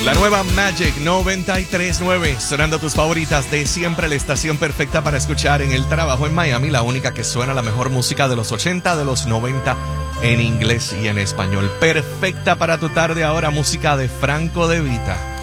La nueva Magic 93.9, sonando tus favoritas de siempre, la estación perfecta para escuchar en el trabajo en Miami, la única que suena la mejor música de los 80, de los 90 en inglés y en español. Perfecta para tu tarde ahora, música de Franco De Vita.